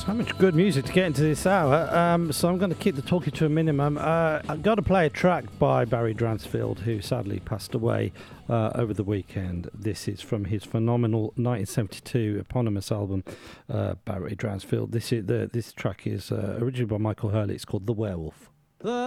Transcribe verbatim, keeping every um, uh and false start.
So much good music to get into this hour, um, so I'm going to keep the talking to a minimum. Uh, I've got to play a track by Barry Dransfield, who sadly passed away uh, over the weekend. This is from his phenomenal nineteen seventy-two eponymous album, uh, Barry Dransfield. This is the this track is uh, originally by Michael Hurley. It's called The Werewolf. The